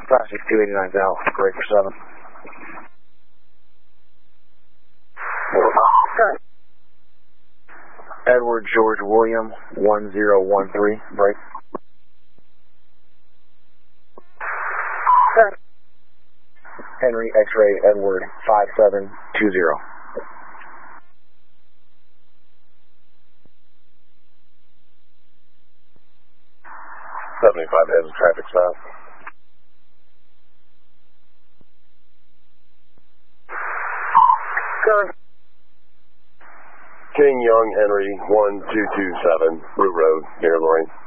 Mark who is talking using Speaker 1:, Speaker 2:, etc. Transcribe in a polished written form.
Speaker 1: 56289 South, great for 7.
Speaker 2: Okay.
Speaker 1: Edward George William 1013, break.
Speaker 2: Okay.
Speaker 1: Henry X-ray Edward 5720.
Speaker 3: has a traffic stop.
Speaker 2: Good.
Speaker 3: King Young Henry 1227, Root Road, near Lorraine.